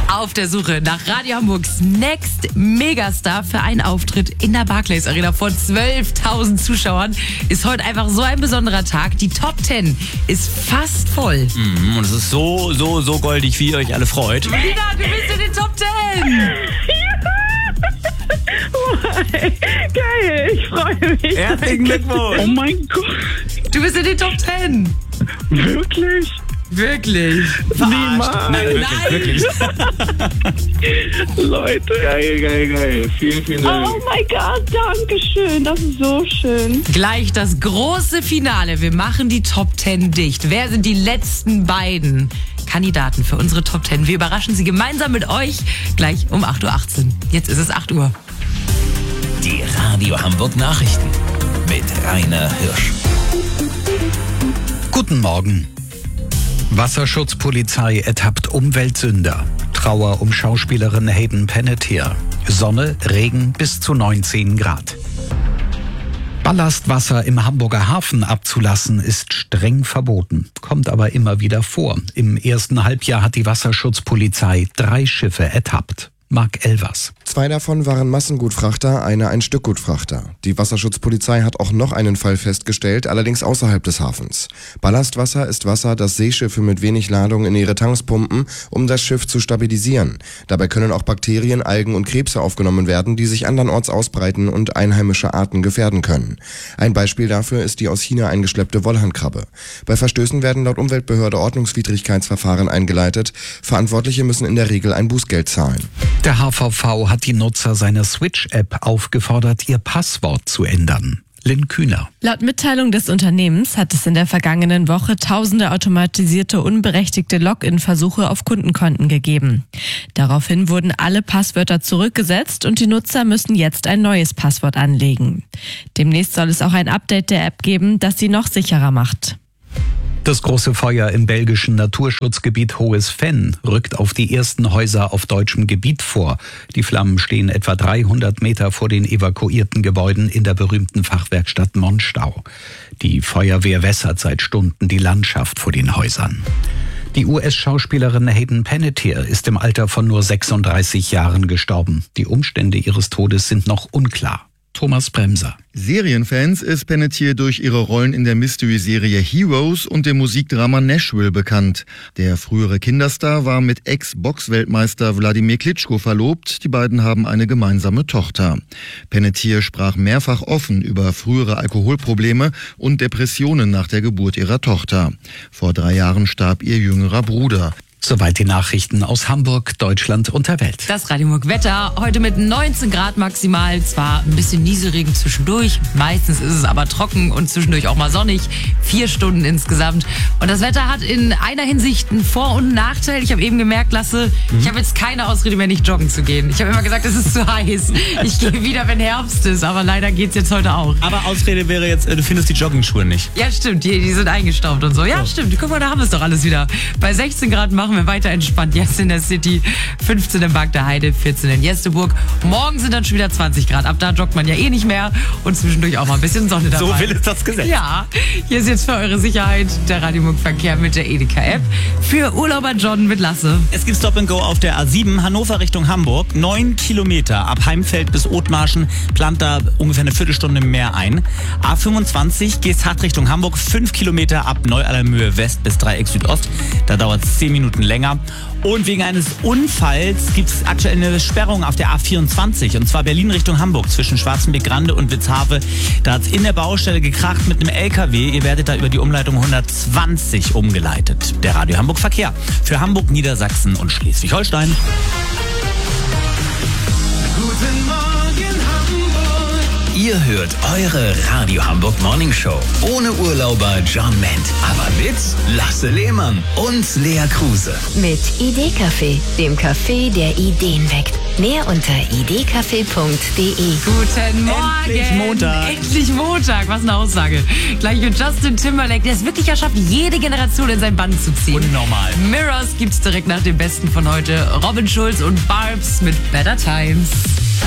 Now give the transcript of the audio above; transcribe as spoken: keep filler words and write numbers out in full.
Auf der Suche nach Radio Hamburgs Next Megastar für einen Auftritt in der Barclays Arena vor zwölftausend Zuschauern ist heute einfach so ein besonderer Tag. Die Top zehn ist fast voll. Mm, und es ist so, so, so goldig, wie ihr euch alle freut. Lina, du bist in den Top zehn! Geil, ich freue mich. Herzlichen Glückwunsch. Oh mein Gott. Du bist in den Top zehn! Wirklich? Wirklich? Niemals. Nein, wirklich, Nein. wirklich. Leute, geil, geil, geil. Vielen, vielen Dank. Oh mein Gott, danke schön. Das ist so schön. Gleich das große Finale. Wir machen die Top zehn dicht. Wer sind die letzten beiden Kandidaten für unsere Top zehn? Wir überraschen sie gemeinsam mit euch gleich um acht Uhr achtzehn. Jetzt ist es acht Uhr. Die Radio Hamburg Nachrichten mit Rainer Hirsch. Guten Morgen. Wasserschutzpolizei ertappt Umweltsünder. Trauer um Schauspielerin Hayden Panettiere. Sonne, Regen bis zu neunzehn Grad. Ballastwasser im Hamburger Hafen abzulassen ist streng verboten, kommt aber immer wieder vor. Im ersten Halbjahr hat die Wasserschutzpolizei drei Schiffe ertappt. Marc Elvers. Zwei davon waren Massengutfrachter, einer ein Stückgutfrachter. Die Wasserschutzpolizei hat auch noch einen Fall festgestellt, allerdings außerhalb des Hafens. Ballastwasser ist Wasser, das Seeschiffe mit wenig Ladung in ihre Tanks pumpen, um das Schiff zu stabilisieren. Dabei können auch Bakterien, Algen und Krebse aufgenommen werden, die sich andernorts ausbreiten und einheimische Arten gefährden können. Ein Beispiel dafür ist die aus China eingeschleppte Wollhandkrabbe. Bei Verstößen werden laut Umweltbehörde Ordnungswidrigkeitsverfahren eingeleitet. Verantwortliche müssen in der Regel ein Bußgeld zahlen. Der H V V hat die Nutzer seiner Switch-App aufgefordert, ihr Passwort zu ändern. Lynn Kühner. Laut Mitteilung des Unternehmens hat es in der vergangenen Woche tausende automatisierte, unberechtigte Login-Versuche auf Kundenkonten gegeben. Daraufhin wurden alle Passwörter zurückgesetzt und die Nutzer müssen jetzt ein neues Passwort anlegen. Demnächst soll es auch ein Update der App geben, das sie noch sicherer macht. Das große Feuer im belgischen Naturschutzgebiet Hohes Venn rückt auf die ersten Häuser auf deutschem Gebiet vor. Die Flammen stehen etwa dreihundert Meter vor den evakuierten Gebäuden in der berühmten Fachwerkstatt Monstau. Die Feuerwehr wässert seit Stunden die Landschaft vor den Häusern. Die U S-Schauspielerin Hayden Panettiere ist im Alter von nur sechsunddreißig Jahren gestorben. Die Umstände ihres Todes sind noch unklar. Thomas Bremser. Serienfans ist Panettiere durch ihre Rollen in der Mystery-Serie Heroes und dem Musikdrama Nashville bekannt. Der frühere Kinderstar war mit Ex-Box-Weltmeister Wladimir Klitschko verlobt. Die beiden haben eine gemeinsame Tochter. Panettiere sprach mehrfach offen über frühere Alkoholprobleme und Depressionen nach der Geburt ihrer Tochter. Vor drei Jahren starb ihr jüngerer Bruder. Soweit die Nachrichten aus Hamburg, Deutschland und der Welt. Das Radio Hamburg Wetter heute mit neunzehn Grad maximal. Zwar ein bisschen Nieselregen zwischendurch, meistens ist es aber trocken und zwischendurch auch mal sonnig. Vier Stunden insgesamt. Und das Wetter hat in einer Hinsicht einen Vor- und Nachteil. Ich habe eben gemerkt, Lasse, mhm. ich habe jetzt keine Ausrede mehr, nicht joggen zu gehen. Ich habe immer gesagt, es ist zu heiß. Ich gehe wieder, wenn Herbst ist, aber leider geht's jetzt heute auch. Aber Ausrede wäre jetzt, du findest die Joggingschuhe nicht. Ja, stimmt, die, die sind eingestaubt und so. Ja, stimmt. Guck mal, da haben wir es doch alles wieder. Bei sechzehn Grad machen wir weiter entspannt. Jetzt in der City, fünfzehn in Bark der Heide, vierzehn in Jesteburg. Morgen sind dann schon wieder zwanzig Grad. Ab da joggt man ja eh nicht mehr und zwischendurch auch mal ein bisschen Sonne dabei. So will es das Gesetz. Ja, hier ist jetzt für eure Sicherheit der Radio Hamburg Verkehr mit der Edeka-App. Für Urlauber John mit Lasse. Es gibt Stop and Go auf der A sieben, Hannover Richtung Hamburg. Neun Kilometer ab Heimfeld bis Othmarschen. Plant da ungefähr eine Viertelstunde mehr ein. A fünfundzwanzig, Geesthacht Richtung Hamburg. Fünf Kilometer ab Neu-Allermühe West bis Dreieck Südost. Da dauert es zehn Minuten länger. Und wegen eines Unfalls gibt es aktuell eine Sperrung auf der A vierundzwanzig. Und zwar Berlin Richtung Hamburg zwischen Schwarzenbeck-Grande und Witzhafe. Da hat es in der Baustelle gekracht mit einem L K W. Ihr werdet da über die Umleitung hundertzwanzig umgeleitet. Der Radio Hamburg Verkehr für Hamburg, Niedersachsen und Schleswig-Holstein. Guten Morgen Hamburg. Ihr hört eure Radio Hamburg Morning Show. Ohne Urlauber John Ment, aber mit Lasse Lehmann und Lea Kruse. Mit Idee-Café, dem Café, der Ideen weckt. Mehr unter idcafé punkt de. Guten Morgen. Endlich Montag. Endlich Montag. Was eine Aussage. Gleich mit Justin Timberlake, der es wirklich erschafft, jede Generation in sein Band zu ziehen. Unnormal. Mirrors gibt's direkt nach dem Besten von heute. Robin Schulz und Barbs mit Better Times.